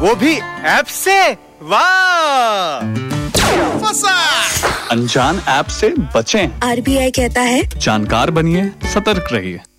वो भी ऐप से। वाह, फंसा। अनजान ऐप से बचें। RBI कहता है जानकार बनिए, सतर्क रहिए।